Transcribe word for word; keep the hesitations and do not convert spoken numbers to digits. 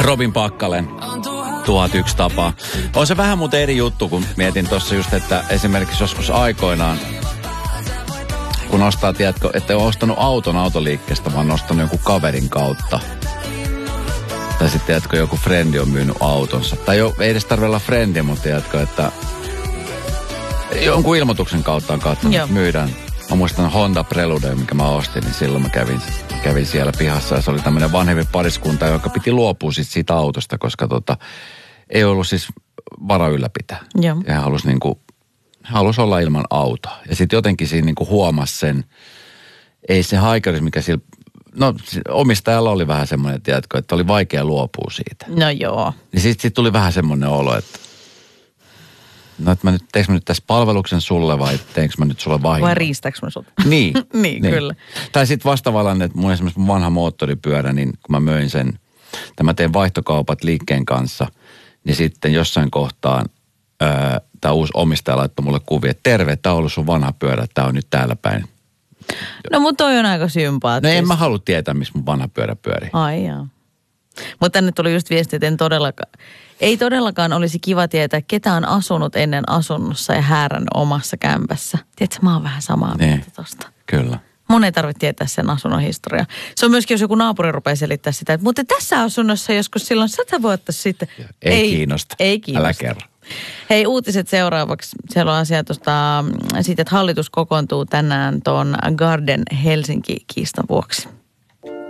Robin Pakkalen. tuhat yksi tapaa. On se vähän muuten eri juttu, kun mietin tuossa just, että esimerkiksi joskus aikoinaan, kun ostaa, tiedätkö, että on ostanut auton autoliikkeestä, vaan ostanut jonkun kaverin kautta. Tai sitten, tiedätkö, joku frendi on myynyt autonsa. Tai jo, ei edes tarvitse olla frendi, mutta tiedätkö, että jonkun ilmoituksen kautta on katsonut, että myydään. Mä muistan Honda Prelude, mikä mä ostin, niin silloin mä kävin, kävin siellä pihassa. Ja se oli tämmöinen vanhempi pariskunta, joka piti luopua sit siitä autosta, koska tota, ei ollut siis vara ylläpitää. Joo. Ja hän halusi, niinku, halusi olla ilman autoa. Ja sitten jotenkin siinä niinku huomasi sen, ei se haikeudessa, mikä sillä, no omistajalla oli vähän semmoinen, tiedätkö, että oli vaikea luopua siitä. No joo. Ja sitten sit tuli vähän semmoinen olo, että no, että mä nyt, teekö mä nyt tässä palveluksen sulle vai teenkö mä nyt sulle vahingon? Vai riistäkö mä sut? Niin. niin, niin, kyllä. Tai sitten vastaavallan, että mun esimerkiksi mun vanha moottoripyörä, niin kun mä möin sen, että mä teen vaihtokaupat liikkeen kanssa, niin sitten jossain kohtaan tämä uusi omistaja laittoi mulle kuvia, että terve, tämä on ollut sun vanha pyörä, tämä on nyt täällä päin. No mutta toi on aika sympaattista. No en mä halua tietää, missä mun vanha pyörä pyörii. Ai jaa. Mutta tänne tuli just viesti, että en todellakaan, ei todellakaan olisi kiva tietää, ketä on asunut ennen asunnossa ja häärännyt omassa kämpässä. Tiedätkö, mä oon vähän samaa niin, mieltä tosta. Kyllä. Mun ei tarvitse tietää sen asunnon historiaa. Se on myöskin, jos joku naapuri rupeaa selittää sitä, että mutta tässä asunnossa joskus silloin sata vuotta sitten. Ei, ei kiinnosta. Ei kiinnosta. Älä kerro. Hei, uutiset seuraavaksi. Siellä on asia tuosta siitä, että hallitus kokoontuu tänään tuon Garden Helsinki-kiistan vuoksi.